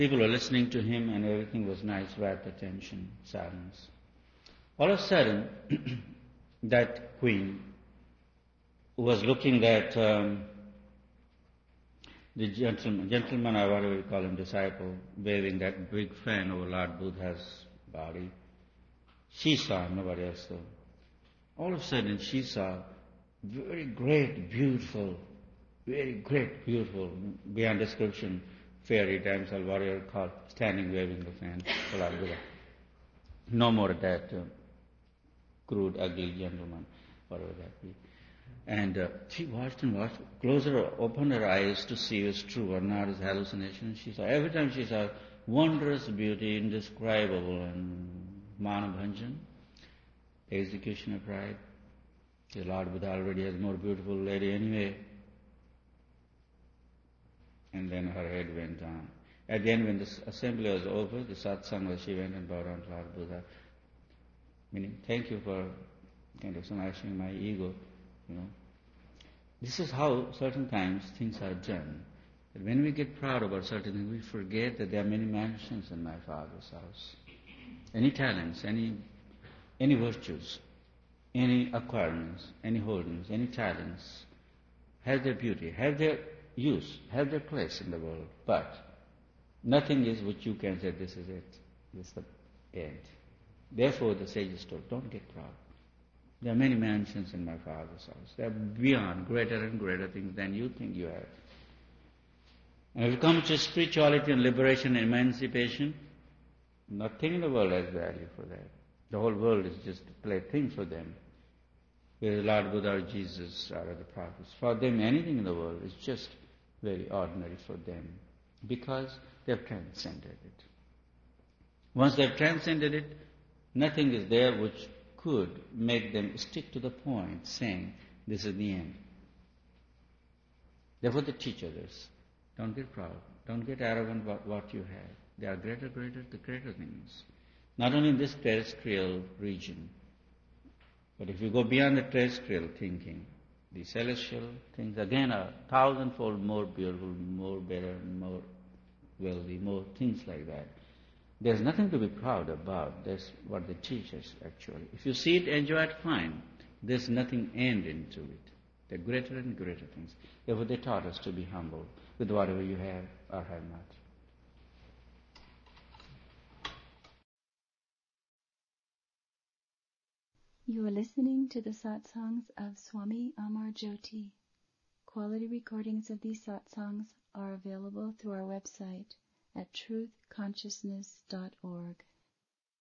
People were listening to him and everything was nice, rapt attention, silence. All of a sudden, that queen was looking at the gentleman, or whatever you call him, disciple, waving that big fan over Lord Buddha's body. She saw, nobody else saw. All of a sudden she saw very great, beautiful, beyond description, fairy damsel, whatever you call, standing waving the fan for Lord Buddha. No more that crude, ugly gentleman, whatever that be. And she watched and watched, closer, opened her eyes to see if it's true or not, it's hallucination. She saw, every time she saw wondrous beauty, indescribable, and Manabhanjan, execution of pride. The Lord Buddha already has more beautiful lady anyway. And then her head went down. At the end, when the assembly was over, the satsanga, she went and bowed down to Lord Buddha, meaning, thank you for kind of smashing my ego. This is how certain times things are done. That when we get proud about certain things, we forget that there are many mansions in my Father's house. Any talents, any virtues, any acquirements, any holdings, any talents have their beauty, have their use, have their place in the world. But nothing is which you can say, this is it, this is the end. Therefore the sages told, don't get proud. There are many mansions in my Father's house. They are beyond greater and greater things than you think you have. And if it comes to spirituality and liberation and emancipation, nothing in the world has value for that. The whole world is just a plaything for them. Whether Lord Buddha or Jesus or other prophets, for them anything in the world is just very ordinary for them because they have transcended it. Once they have transcended it, nothing is there which could make them stick to the point, saying, this is the end. Therefore they teach others, don't get proud, don't get arrogant about what you have. There are greater things. Not only in this terrestrial region, but if you go beyond the terrestrial thinking, the celestial things again are 1,000-fold more beautiful, more better, more wealthy, more things like that. There's nothing to be proud about. That's what they teach us, actually. If you see it, enjoy it, fine. There's nothing end into it. There are greater and greater things. Therefore, they taught us to be humble with whatever you have or have not. You are listening to the satsangs of Swami Amar Jyoti. Quality recordings of these satsangs are available through our website at truthconsciousness.org.